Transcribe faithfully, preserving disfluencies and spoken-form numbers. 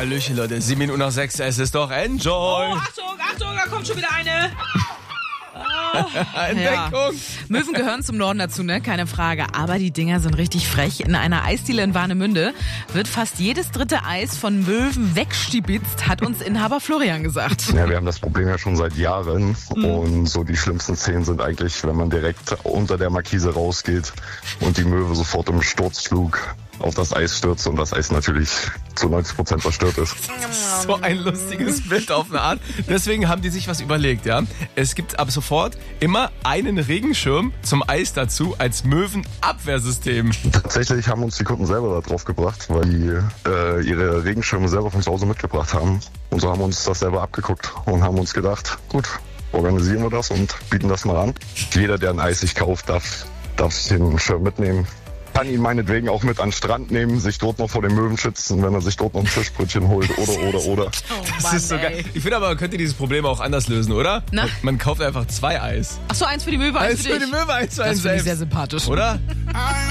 Hallöchen, Leute. Sieben Minuten nach sechs, es ist doch Enjoy. Oh, Achtung, Achtung, da kommt schon wieder eine. Entdeckung. Ja. Möwen gehören zum Norden dazu, ne? Keine Frage. Aber die Dinger sind richtig frech. In einer Eisdiele in Warnemünde wird fast jedes dritte Eis von Möwen wegstibitzt, hat uns Inhaber Florian gesagt. Ja, wir haben das Problem ja schon seit Jahren. Mhm. Und so die schlimmsten Szenen sind eigentlich, wenn man direkt unter der Markise rausgeht und die Möwe sofort im Sturzflug auf das Eis stürzt und das Eis natürlich zu neunzig Prozent zerstört ist. So ein lustiges Bild auf eine Art. Deswegen haben die sich was überlegt, ja. Es gibt ab sofort immer einen Regenschirm zum Eis dazu als Möwenabwehrsystem. Tatsächlich haben uns die Kunden selber da drauf gebracht, weil die äh, ihre Regenschirme selber von zu Hause mitgebracht haben. Und so haben wir uns das selber abgeguckt und haben uns gedacht, gut, organisieren wir das und bieten das mal an. Jeder, der ein Eis sich kauft, darf, darf den Schirm mitnehmen. Kann ihn meinetwegen auch mit an den Strand nehmen, sich dort noch vor den Möwen schützen, wenn er sich dort noch ein Fischbrötchen holt oder, oder, oder. Oh Das Mann, ist so geil. ey. Ich finde aber, man könnte dieses Problem auch anders lösen, oder? Na? Man, man kauft einfach zwei Eis. Ach so, eins für die Möwe, eins, Eins für die Möwe, eins für Das einen finde ich selbst. sehr sympathisch. Oder?